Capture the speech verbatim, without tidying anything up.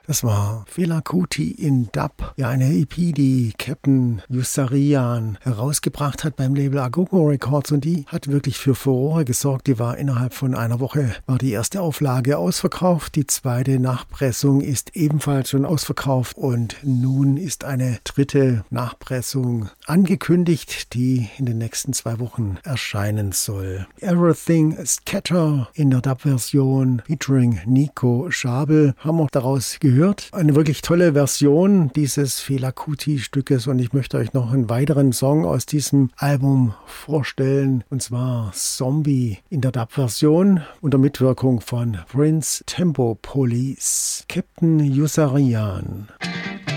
Das war Fela Kuti in Dub, ja eine E P, die Captain Yossarian herausgebracht hat beim Label Agogo Records und die hat wirklich für Furore gesorgt. Die war innerhalb von einer Woche, war die erste Auflage ausverkauft, die zweite Nachpressung ist ebenfalls schon ausverkauft und nun ist eine dritte Nachpressung angekündigt, die in den nächsten zwei Wochen erscheinen soll. Everything Scatter in der Dub-Version featuring Nico Schabel haben wir daraus gehört. Eine wirklich tolle Version dieses Fela Kuti-Stückes und ich möchte euch noch einen weiteren Song aus diesem Album vorstellen und zwar Zombie in der Dub-Version unter Mitwirkung von Prince Tempo Police, Captain Yossarian.